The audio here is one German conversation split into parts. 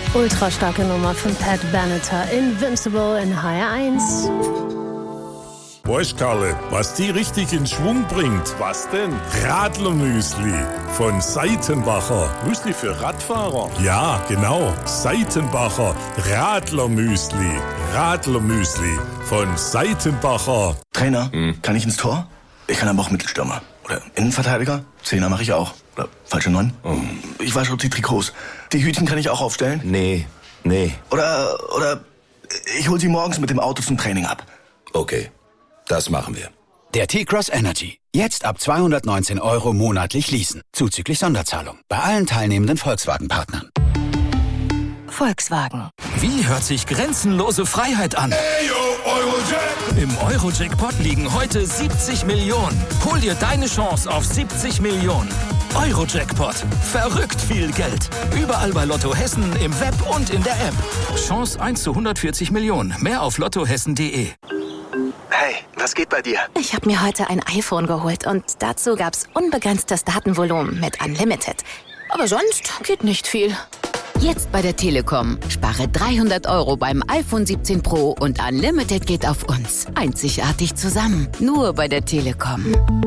Ultra starke Nummer von Pat Benatar, Invincible in HR1. Weißt Karle, was die richtig in Schwung bringt? Was denn? Radlermüsli von Seitenbacher. Müsli für Radfahrer? Ja, genau. Seitenbacher Radlermüsli. Radlermüsli von Seitenbacher. Trainer, kann ich ins Tor? Ich kann aber auch Mittelstürmer. Oder Innenverteidiger? Zehner mache ich auch. Oder falsche 9? Ich wasche auch die Trikots. Die Hütchen kann ich auch aufstellen? Nee. Oder ich hol sie morgens mit dem Auto zum Training ab. Okay, das machen wir. Der T-Cross Energy. Jetzt ab 219 € monatlich leasen. Zuzüglich Sonderzahlung. Bei allen teilnehmenden Volkswagen-Partnern. Volkswagen. Wie hört sich grenzenlose Freiheit an? Im Eurojackpot liegen heute 70 Millionen. Hol dir deine Chance auf 70 Millionen. Eurojackpot. Verrückt viel Geld. Überall bei Lotto Hessen, im Web und in der App. Chance 1 zu 140 Millionen. Mehr auf lottohessen.de. Hey, was geht bei dir? Ich habe mir heute ein iPhone geholt und dazu gab's unbegrenztes Datenvolumen mit Unlimited. Aber sonst geht nicht viel. Jetzt bei der Telekom. Spare 300 € beim iPhone 17 Pro und Unlimited geht auf uns. Einzigartig zusammen. Nur bei der Telekom.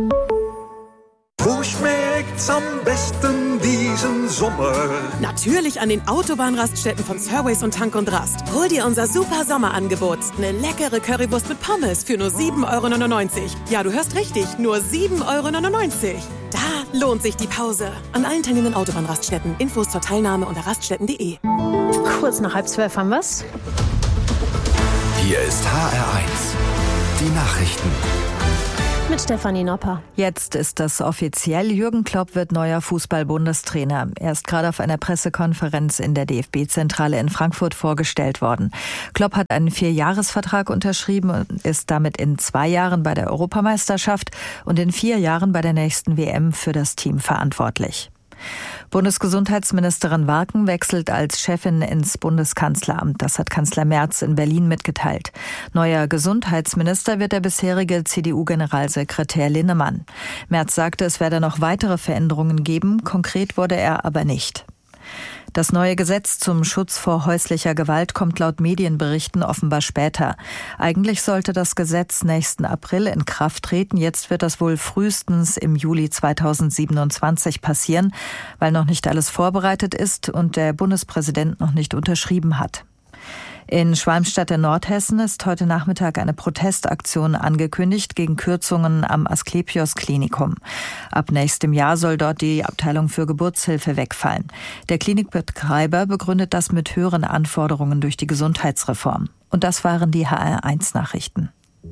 Wo schmeckt's am besten diesen Sommer? Natürlich an den Autobahnraststätten von Surways und Tank und Rast. Hol dir unser super Sommerangebot. Eine leckere Currywurst mit Pommes für nur 7,99 €. Ja, du hörst richtig, nur 7,99 €. Da lohnt sich die Pause. An allen teilnehmenden Autobahnraststätten. Infos zur Teilnahme unter raststätten.de. Kurz nach 11:30 haben wir's. Hier ist HR1. Die Nachrichten. Mit Stefanie Nopper. Jetzt ist es offiziell. Jürgen Klopp wird neuer Fußball-Bundestrainer. Er ist gerade auf einer Pressekonferenz in der DFB-Zentrale in Frankfurt vorgestellt worden. Klopp hat einen 4-Jahres-Vertrag unterschrieben und ist damit in 2 Jahren bei der Europameisterschaft und in 4 Jahren bei der nächsten WM für das Team verantwortlich. Bundesgesundheitsministerin Warken wechselt als Chefin ins Bundeskanzleramt. Das hat Kanzler Merz in Berlin mitgeteilt. Neuer Gesundheitsminister wird der bisherige CDU-Generalsekretär Linnemann. Merz sagte, es werde noch weitere Veränderungen geben. Konkret wurde er aber nicht. Das neue Gesetz zum Schutz vor häuslicher Gewalt kommt laut Medienberichten offenbar später. Eigentlich sollte das Gesetz nächsten April in Kraft treten. Jetzt wird das wohl frühestens im Juli 2027 passieren, weil noch nicht alles vorbereitet ist und der Bundespräsident noch nicht unterschrieben hat. In Schwalmstadt in Nordhessen ist heute Nachmittag eine Protestaktion angekündigt gegen Kürzungen am Asklepios-Klinikum. Ab nächstem Jahr soll dort die Abteilung für Geburtshilfe wegfallen. Der Klinikbetreiber begründet das mit höheren Anforderungen durch die Gesundheitsreform. Und das waren die HR1-Nachrichten.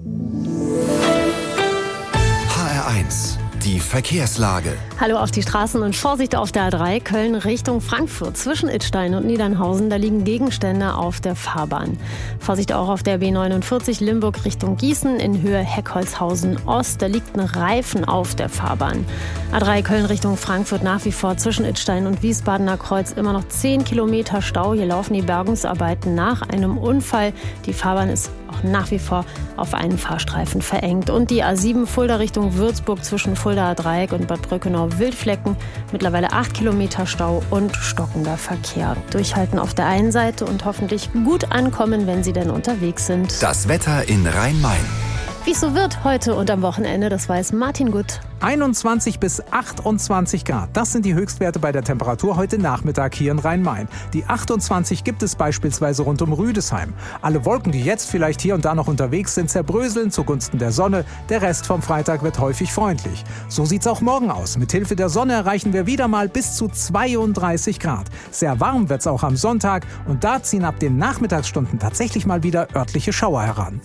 HR1. Die Verkehrslage. Hallo auf die Straßen und Vorsicht auf der A3 Köln Richtung Frankfurt. Zwischen Idstein und Niedernhausen, da liegen Gegenstände auf der Fahrbahn. Vorsicht auch auf der B49 Limburg Richtung Gießen in Höhe Heckholzhausen Ost. Da liegt ein Reifen auf der Fahrbahn. A3 Köln Richtung Frankfurt nach wie vor zwischen Idstein und Wiesbadener Kreuz immer noch 10 Kilometer Stau. Hier laufen die Bergungsarbeiten nach einem Unfall. Die Fahrbahn ist auch nach wie vor auf einen Fahrstreifen verengt. Und die A7 Fulda Richtung Würzburg zwischen Fuldaer Dreieck und Bad Brückenau-Wildflecken. Mittlerweile 8 Kilometer Stau und stockender Verkehr. Durchhalten auf der einen Seite und hoffentlich gut ankommen, wenn Sie denn unterwegs sind. Das Wetter in Rhein-Main. Wie es so wird heute und am Wochenende, das weiß Martin Gut. 21 bis 28 Grad. Das sind die Höchstwerte bei der Temperatur heute Nachmittag hier in Rhein-Main. Die 28 gibt es beispielsweise rund um Rüdesheim. Alle Wolken, die jetzt vielleicht hier und da noch unterwegs sind, zerbröseln zugunsten der Sonne. Der Rest vom Freitag wird häufig freundlich. So sieht's auch morgen aus. Mit Hilfe der Sonne erreichen wir wieder mal bis zu 32 Grad. Sehr warm wird's auch am Sonntag und da ziehen ab den Nachmittagsstunden tatsächlich mal wieder örtliche Schauer heran.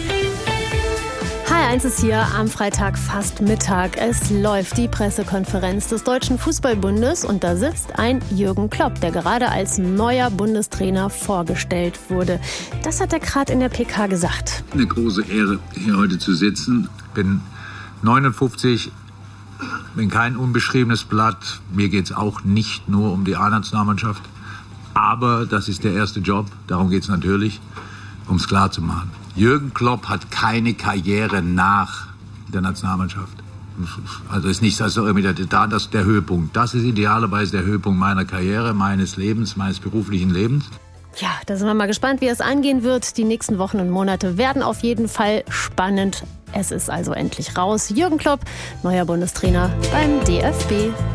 HR1 ist hier am Freitag fast Mittag. Es läuft die Pressekonferenz des Deutschen Fußballbundes und da sitzt ein Jürgen Klopp, der gerade als neuer Bundestrainer vorgestellt wurde. Das hat er gerade in der PK gesagt. Eine große Ehre, hier heute zu sitzen. Bin 59, bin kein unbeschriebenes Blatt. Mir geht es auch nicht nur um die A-Nationalmannschaft. Aber das ist der erste Job, darum geht es natürlich, um es klar zu machen. Jürgen Klopp hat keine Karriere nach der Nationalmannschaft. Also ist nicht also irgendwie das der Höhepunkt. Das ist idealerweise der Höhepunkt meiner Karriere, meines Lebens, meines beruflichen Lebens. Ja, da sind wir mal gespannt, wie es angehen wird. Die nächsten Wochen und Monate werden auf jeden Fall spannend. Es ist also endlich raus. Jürgen Klopp, neuer Bundestrainer beim DFB.